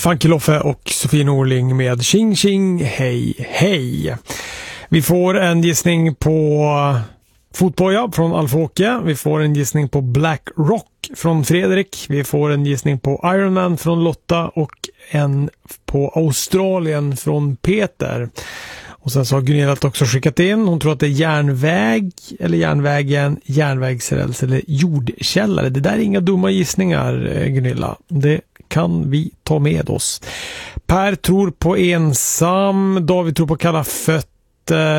Funky Loffe och Sofie Norling med Tjing Tjing Hej Hej. Vi får en gissning på Fotboja från Alf-Åke. Vi får en gissning på Black Rock från Fredrik. Vi får en gissning på Iron Man från Lotta och en på Australien från Peter. Och sen så har Gunilla också skickat in. Hon tror att det är järnväg eller järnvägen, järnvägsräls eller jordkällare. Det där är inga dumma gissningar, Gunilla. Det kan vi ta med oss. Per tror på ensam. David tror på kalla fötter.